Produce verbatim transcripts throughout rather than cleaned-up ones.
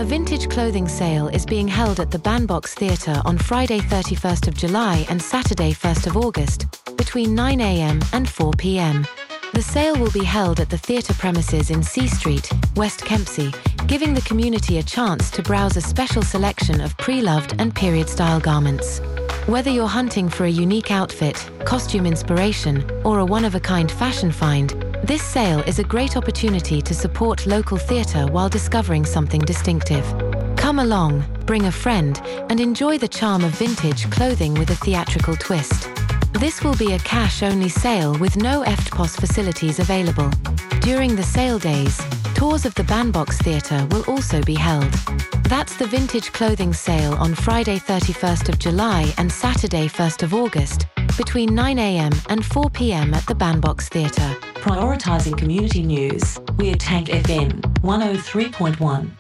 A vintage clothing sale is being held at the Bandbox Theatre on Friday thirty-first of July and Saturday first of August, between nine a m and four p m. The sale will be held at the theatre premises in C Street, West Kempsey, giving the community a chance to browse a special selection of pre-loved and period-style garments. Whether you're hunting for a unique outfit, costume inspiration, or a one-of-a-kind fashion find, this sale is a great opportunity to support local theatre while discovering something distinctive. Come along, bring a friend, and enjoy the charm of vintage clothing with a theatrical twist. This will be a cash-only sale with no E F T P O S facilities available. During the sale days, tours of the Bandbox Theatre will also be held. That's the vintage clothing sale on Friday thirty-first of July and Saturday first of August, between nine a m and four p m at the Bandbox Theatre. Prioritising community news, we're Tank F M one oh three point one.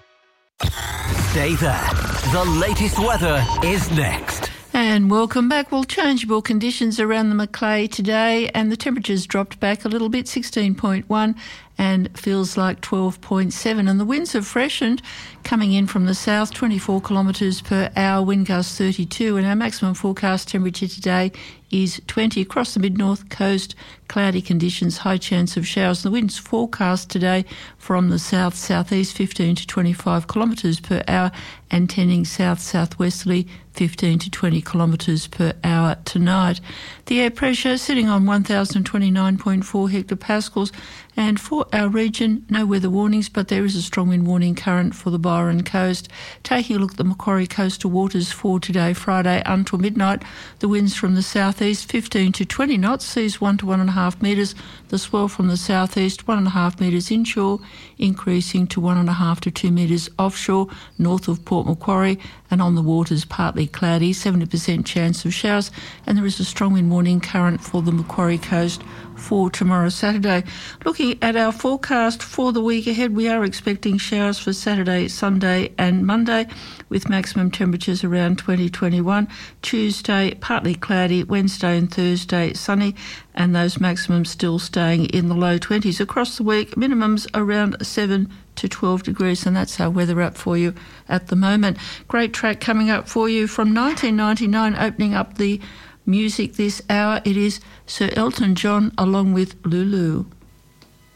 Stay there. The latest weather is next. And welcome back. Well, changeable conditions around the Macleay today, and the temperature's dropped back a little bit, sixteen point one, and feels like twelve point seven. And the winds have freshened, coming in from the south, twenty-four kilometres per hour, wind gust thirty-two, and our maximum forecast temperature today is twenty. Across the mid-north coast, cloudy conditions, high chance of showers. The winds forecast today from the south-southeast, fifteen to twenty-five kilometres per hour, and tending south-southwesterly, fifteen to twenty kilometres per hour tonight. The air pressure sitting on one thousand twenty-nine point four hectopascals, and for our region, no weather warnings, but there is a strong wind warning current for the Byron coast. Taking a look at the Macquarie coastal waters for today, Friday until midnight, the winds from the southeast, fifteen to twenty knots, seas one to one and a half metres. The swell from the southeast, one and a half metres inshore, increasing to one and a half to two metres offshore, north of Port Macquarie, and on the waters partly cloudy, seventy percent chance of showers, and there is a strong wind warning current for the Macquarie coast for tomorrow, Saturday. Looking at our forecast for the week ahead, we are expecting showers for Saturday, Sunday and Monday, with maximum temperatures around twenty, twenty-one. Tuesday, partly cloudy. Wednesday and Thursday, sunny, and those maximums still staying in the low twenties. Across the week, minimums around seven to twelve degrees, and that's our weather up for you at the moment. Great track coming up for you from nineteen ninety-nine, opening up the music this hour. It is Sir Elton John along with Lulu.